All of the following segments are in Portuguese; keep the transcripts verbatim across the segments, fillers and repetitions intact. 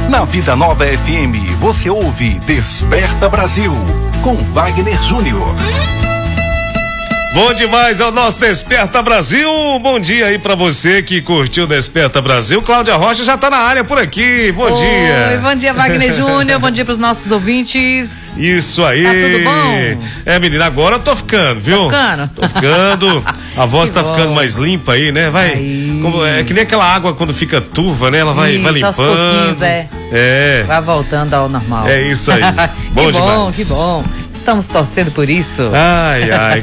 Na Vida Nova F M, você ouve Desperta Brasil, com Wagner Júnior. Bom demais, é o nosso Desperta Brasil. Bom dia aí pra você que curtiu o Desperta Brasil. Cláudia Rocha já tá na área por aqui. Bom Oi, dia. Oi, bom dia, Wagner Júnior. Bom dia pros nossos ouvintes. Isso aí. Tá tudo bom? É, menina, agora eu tô ficando, viu? Tá ficando? Tô ficando. A voz Que tá bom. ficando mais limpa aí, né? Vai. Aí. Como, é que nem aquela água quando fica turva, né? Ela vai, Isso, vai limpando. aos pouquinhos, é. É. Vai voltando ao normal. É isso aí. Bom que bom, demais. que bom. Estamos torcendo por isso. Ai, ai.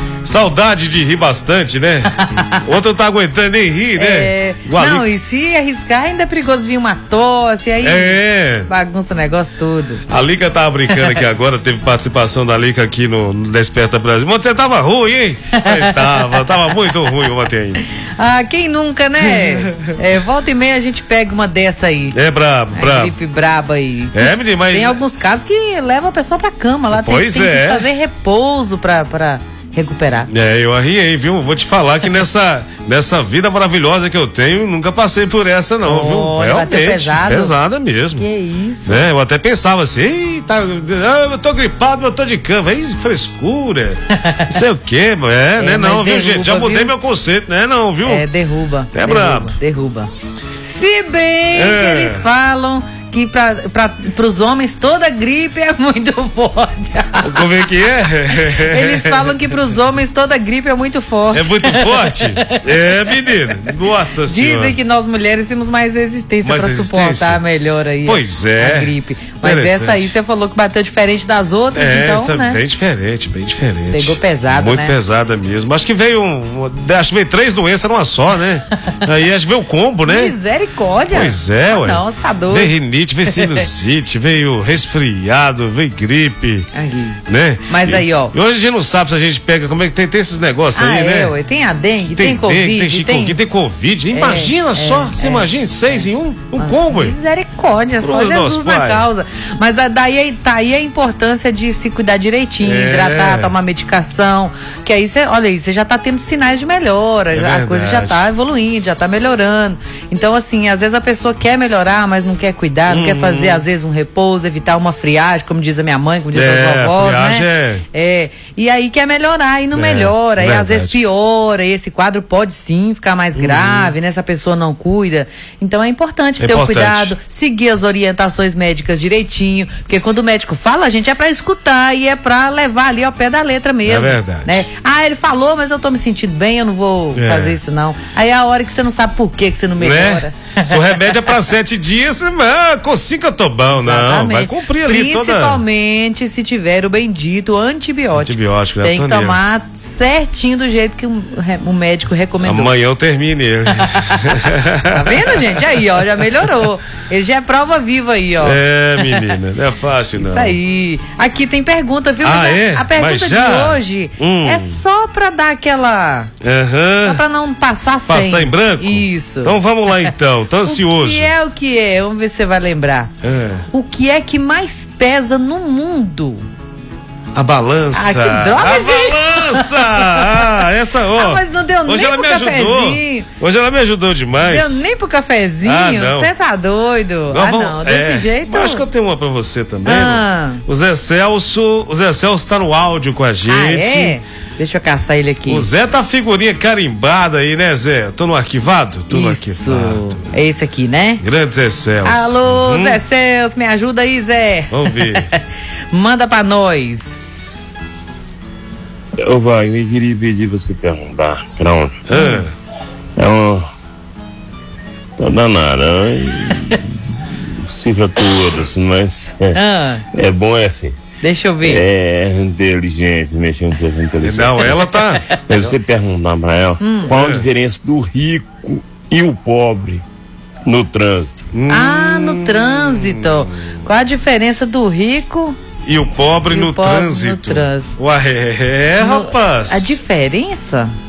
Saudade de rir bastante, né? Ontem eu tá aguentando nem rir, né? É, não, e se arriscar, ainda é perigoso vir uma tosse, aí É. bagunça o negócio todo. A Lica tava brincando aqui agora, teve participação da Lica aqui no, no Desperta Brasil. Ontem você tava ruim, hein? Aí tava, tava muito ruim ontem ainda. Ah, quem nunca, né? É, volta e meia a gente pega uma dessa aí. É brabo, A brabo. gripe braba aí. É, menino, mas... Tem alguns casos que levam a pessoa pra cama lá. Pois tem, tem é. que fazer repouso pra, pra recuperar. É, eu arriei, viu? Vou te falar que nessa, nessa vida maravilhosa que eu tenho, nunca passei por essa não, viu? Olha, bateu pesado. Pesada mesmo. Que isso? É, eu até pensava assim, eita, eu tô gripado, eu tô de cama, aí frescura, não sei o quê, é, É, né, não, mas viu, derruba, gente, já mudei viu? meu conceito, né, não, viu? É, derruba. É derruba, brabo. Derruba. Se bem É. que eles falam que pra, pra, pros homens toda gripe é muito forte. Como é que é? Eles falam que pros homens toda gripe é muito forte. É muito forte? É, menina, nossa senhora. Dizem que nós mulheres temos mais resistência Mais pra resistência? suportar melhor aí Pois a, é. a gripe. Mas Interessante. essa aí você falou que bateu diferente das outras, É, então, essa né? é bem diferente, bem diferente. Pegou pesado, Muito né? pesada mesmo. Acho que veio um, um- acho que veio três doenças numa só, né? Aí acho que veio o combo, né? Misericórdia. Pois é, Ah, ué. não, você tá doido. Veio rinite, veio sinusite, veio resfriado, veio gripe, Aí. né? Mas E- aí, ó. E hoje a gente não sabe se a gente pega, como é que tem, tem esses negócios Ah, aí, é, né? ué. Tem a dengue, tem, Tem Covid, dengue, tem chikungunya, tem Covid. Imagina é, só, é, você é. imagina, seis em um, um combo, hein? Misericórdia, só Pro Jesus nosso na pai. causa. Mas a- daí tá aí a importância de se cuidar direitinho, É. hidratar, tomar medicação, que aí você, olha aí, você já tá tendo sinais de melhora, É já- a coisa já verdade. tá evoluindo, já tá melhorando. Então, assim, às vezes a pessoa quer melhorar, mas não quer cuidar, não quer Uhum. fazer, às vezes, um repouso, evitar uma friagem, como diz a minha mãe, como diz É, as vovós, friagem né? é- É. E aí quer melhorar e não É, melhora, e às verdade. vezes piora, e esse quadro pode sim ficar mais grave, né? Se a pessoa não cuida. Então é importante É ter o importante. cuidado, seguir as orientações médicas direitinho, porque quando o médico fala, a gente é pra escutar e é pra levar ali ao pé da letra mesmo. É verdade. Né? Ah, ele falou, mas eu tô me sentindo bem, eu não vou É. fazer isso não. Aí é a hora que você não sabe por que que você não melhora. Né? Se o remédio é pra sete dias, você, ah, com cinco eu tô bom. Não, Exatamente. vai cumprir ali toda... Principalmente se tiver o bendito antibiótico. Antibiótico, né? Tem que Tô nele. tomar certinho do jeito que o, re- o médico recomendou. Amanhã eu termino ele. Tá vendo, gente? Aí, ó, já melhorou. Ele já é prova viva aí, ó. É, menina, não é fácil não. Isso aí. Aqui tem pergunta, viu? Ah, Mas a, é? a pergunta Mas de já? hoje Hum. é só pra dar aquela... Aham. Só pra não passar sem. Passar em branco? Isso. Então vamos lá então, tô ansioso. O que é o que é? Vamos ver se você vai lembrar. É. O que é que mais pesa no mundo? A balança. Ah, que droga, A gente. balança! Ah, essa, ó. Ah, mas não deu Hoje nem ela pro me ajudou. cafezinho. Hoje ela me ajudou demais. Deu nem pro cafezinho? Ah, não. Você tá doido? Nós ah, vamos- não. Desse é, jeito... mas acho que eu tenho uma pra você também. Ah. O Zé Celso, o Zé Celso tá no áudio com a gente. Ah, é? Deixa eu caçar ele aqui. O Zé tá figurinha carimbada aí, né, Zé? Tô no arquivado? Tô no Isso. arquivado. É esse aqui, né? Grande Zé Celso. Alô, Uhum. Zé Celso, me ajuda aí, Zé. Vamos ver. Manda pra nós. Ô Wagner, eu queria pedir pra você perguntar pra um. Ah, É um. Tá danado, né? Cifra todas, mas é, Ah, é bom é assim. deixa eu ver. É inteligência, mexer um pouco com inteligência. não, ela tá. É você perguntar pra ela qual a diferença do rico e o pobre no trânsito. Ah, no trânsito. Qual a diferença do rico E o pobre, E o no, pobre no trânsito. trânsito. Ué, é, no- rapaz. A diferença?